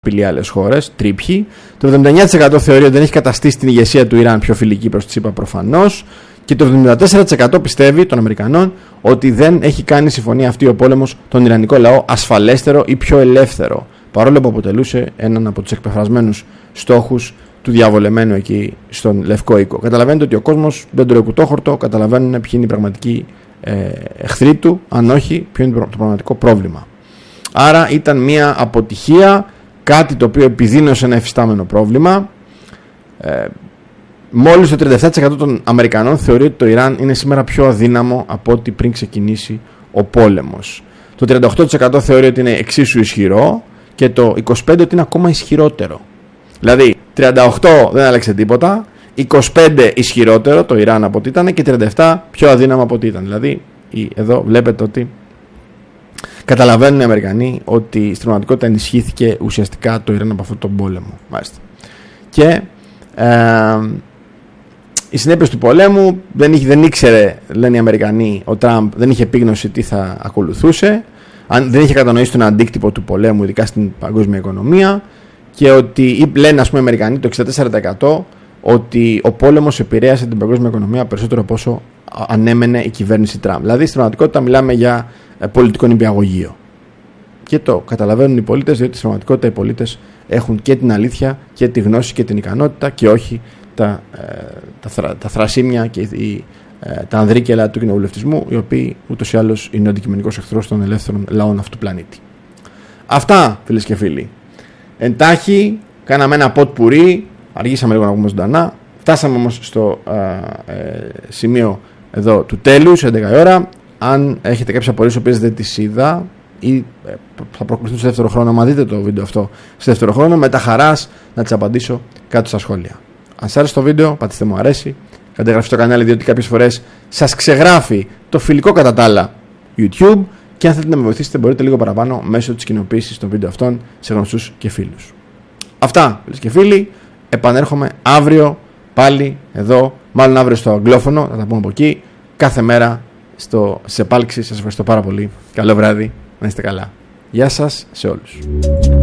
απειλεί άλλες χώρες, τρίπχοι. Το 79% θεωρεί ότι δεν έχει καταστήσει την ηγεσία του Ιράν πιο φιλική προς τη ΗΠΑ προφανώς. Και το 74% πιστεύει των Αμερικανών ότι δεν έχει κάνει συμφωνία αυτή ο πόλεμος τον Ιρανικό λαό ασφαλέστερο ή πιο ελεύθερο, παρόλο που αποτελούσε έναν από τους εκπεφρασμένους στόχους του διαβολεμένου εκεί στον Λευκό Οίκο. Καταλαβαίνετε ότι ο κόσμος δεν το κουτόχορτο, καταλαβαίνουν ποιοι είναι οι πραγματικοί εχθροί του, αν όχι ποιο είναι το πραγματικό πρόβλημα. Άρα ήταν μια αποτυχία, κάτι το οποίο επιδίνωσε ένα εφιστάμενο πρόβλημα. Μόλις το 37% των Αμερικανών θεωρεί ότι το Ιράν είναι σήμερα πιο αδύναμο από ό,τι πριν ξεκινήσει ο πόλεμος. Το 38% θεωρεί ότι είναι εξίσου ισχυρό και το 25% ότι είναι ακόμα ισχυρότερο. Δηλαδή 38% δεν άλλαξε τίποτα, 25% ισχυρότερο το Ιράν από ό,τι ήταν και 37% πιο αδύναμο από ό,τι ήταν. Δηλαδή εδώ βλέπετε ότι καταλαβαίνουν οι Αμερικανοί ότι στην πραγματικότητα ενισχύθηκε ουσιαστικά το Ιράν από αυτόν τον πόλεμο. Μάλιστα. Και οι συνέπειες του πολέμου δεν ήξερε, λένε οι Αμερικανοί, ο Τραμπ δεν είχε επίγνωση τι θα ακολουθούσε, δεν είχε κατανοήσει τον αντίκτυπο του πολέμου, ειδικά στην παγκόσμια οικονομία, και ότι λένε, ας πούμε, οι Αμερικανοί το 64% ότι ο πόλεμος επηρέασε την παγκόσμια οικονομία περισσότερο από όσο ανέμενε η κυβέρνηση Τραμπ. Δηλαδή στην πραγματικότητα μιλάμε για πολιτικό νηπιαγωγείο. Και το καταλαβαίνουν οι πολίτες, διότι στην πραγματικότητα οι πολίτες έχουν και την αλήθεια και τη γνώση και την ικανότητα και όχι τα θρασίμια και τα ανδρίκελα του κοινοβουλευτισμού, οι οποίοι ούτως ή άλλως είναι ο αντικειμενικός εχθρός των ελεύθερων λαών αυτού του πλανήτη. Αυτά, φίλες και φίλοι. Εντάχει, κάναμε ένα ποτ πουρί, αργήσαμε λίγο να πούμε ζωντανά. Φτάσαμε όμως στο σημείο εδώ του τέλους, 11 η ώρα. Αν έχετε κάποιες απορίες οποίες δεν τις είδα ή θα προκριθούν στο δεύτερο χρόνο, άμα δείτε το βίντεο αυτό στο δεύτερο χρόνο, με τα χαράς να τις απαντήσω κάτω στα σχόλια. Αν σας άρεσε το βίντεο, πατήστε μου αρέσει, κάντε εγγραφή στο κανάλι, διότι κάποιες φορές σας ξεγράφει το φιλικό κατά τα άλλα YouTube, και αν θέλετε να με βοηθήσετε μπορείτε λίγο παραπάνω μέσω της κοινοποίησης των βίντεο αυτών σε γνωστούς και φίλους. Αυτά, φίλες και φίλοι, επανέρχομαι αύριο πάλι εδώ, μάλλον αύριο στο αγγλόφωνο, θα τα πούμε από εκεί, κάθε μέρα σε επάλξη. Σας ευχαριστώ πάρα πολύ, καλό βράδυ, να είστε καλά. Γεια σας σε όλους.